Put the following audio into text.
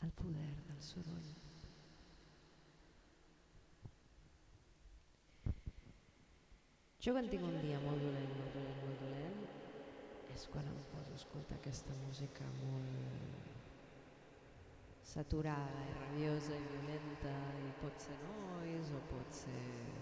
el poder del soroll. Jo quan tinc un dia molt dolent, molt dolent, molt dolent, és quan em poso a escoltar aquesta música molt saturada i rabiosa i violenta, i pot ser noise o pot ser